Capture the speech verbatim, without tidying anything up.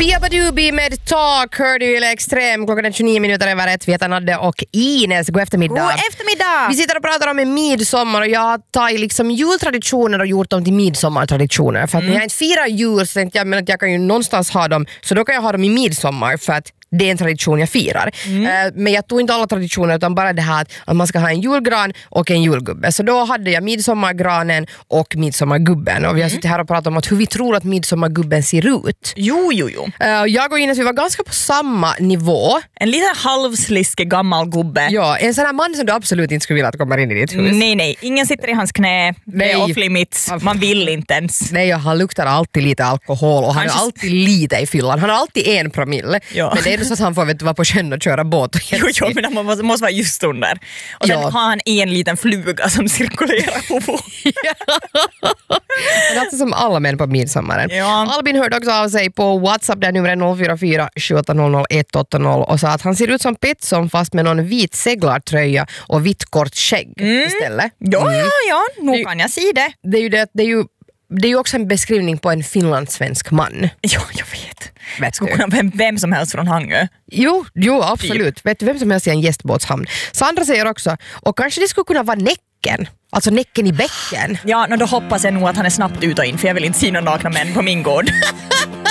Pia Badubi med Tak hör du i Extrem. Klockan är tjugonio minuter över ett. Vi heter Nadde och Ines. God eftermiddag. God eftermiddag. Vi sitter och pratar om midsommar och jag har tagit liksom jultraditioner och gjort dem till midsommartraditioner. För att mm. när jag inte firar jul så tänkte jag men att jag kan ju någonstans ha dem. Så då kan jag ha dem i midsommar för att det är en tradition jag firar. Mm. Uh, men jag tog inte alla traditioner utan bara det här att man ska ha en julgran och en julgubbe. Så då hade jag midsommargranen och midsommargubben. Och vi har suttit här och pratat om att hur vi tror att midsommargubben ser ut. Jo, jo, jo. Uh, jag och Ines, vi var ganska på samma nivå. En liten halvsliske gammal gubbe. Ja, en sån här man som du absolut inte skulle vilja att komma in i ditt hus. Nej, nej. Ingen sitter i hans knä. Det är off limits. Man vill inte ens. Nej, han luktar alltid lite alkohol och han Kanske... är alltid lite i fyllan. Han har alltid en promille. Ja. Men det är så att han får vet, vara på sjön och köra båt. Och jo, jo, men han måste, måste vara just under. Och sen ja. har han en liten fluga som cirkulerar på vår. Det är alltså som alla män på midsommaren. Ja. Albin hörde också av sig på WhatsApp där numret noll fyra fyra sju åtta noll noll ett åtta noll och sa att han ser ut som Petson fast med någon vit seglartröja och vitt kort skägg mm. istället. Ja, mm. ja, ja. Nu kan jag se det. Det är ju det, det är ju Det är ju också en beskrivning på en finlandssvensk man. Ja, jag vet. vet Skulle kunna vem, vem som helst från Hangö. Jo, jo absolut. Typ. Vet du, vem som helst i en gästbåtshamn. Sandra säger också, och kanske det skulle kunna vara Näcken. Alltså Näcken i bäcken. Ja, no, då hoppas jag nog att han är snabbt ut och in för jag vill inte se någon nakna män på min gård.